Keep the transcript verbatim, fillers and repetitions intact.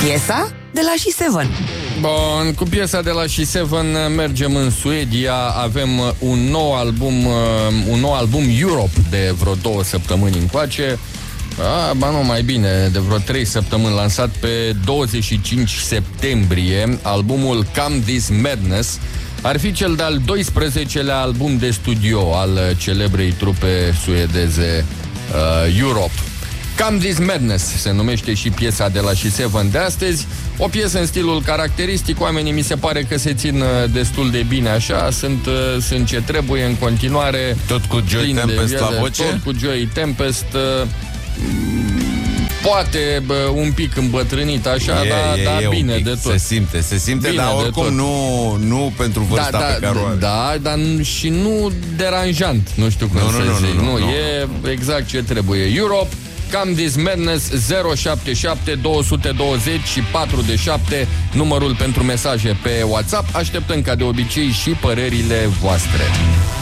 Piesa de la She Seven. Bun, cu piesa de la She Seven mergem în Suedia. Avem un nou album, un nou album Europe de vreo două săptămâni încoace. A, ba nu, mai bine, de vreo trei săptămâni, lansat pe douăzeci și cinci septembrie. Albumul Come This Madness ar fi cel de-al doisprezecelea album de studio al celebrei trupe suedeze uh, Europe. Come This Madness se numește și piesa de la She Seven de astăzi. O piesă în stilul caracteristic. Oamenii mi se pare că se țin destul de bine așa. Sunt, sunt ce trebuie în continuare. Tot cu Joey Tempest la voce? Tot cu Joey Tempest. Poate bă, un pic îmbătrânit așa, e, dar e, da, e bine pic, de tot. Se simte, se simte, bine dar oricum nu, nu pentru vârsta da, pe care o are. Da, dar și nu deranjant, nu știu cum nu, să nu, zic. Nu, nu, nu, nu, e exact ce trebuie. Europe, Come This Madness, zero șapte șapte doi doi zero și patru șapte, numărul pentru mesaje pe WhatsApp. Așteptăm ca de obicei și părerile voastre.